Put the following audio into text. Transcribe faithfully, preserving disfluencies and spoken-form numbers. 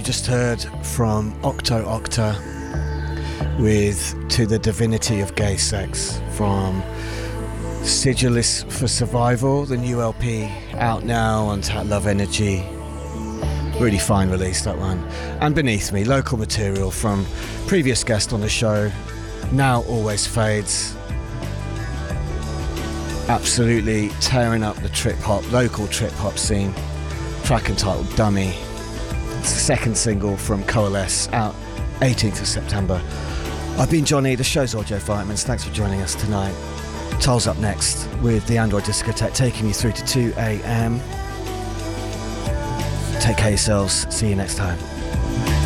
You just heard from Octo Octa with To the Divinity of Gay Sex from Sigillus for Survival, the new L P out now on Tat Love Energy. Really fine release, that one. And Beneath Me, local material from previous guest on the show, Now Always Fades. Absolutely tearing up the trip hop, local trip hop scene. Track entitled Dummy. It's the second single from Coalesce, out eighteenth of September. I've been Johnny, the show's Audio Vitamins. Thanks for joining us tonight. Toll's up next with the Android Discotheque, taking you through to two a.m. Take care of yourselves. See you next time.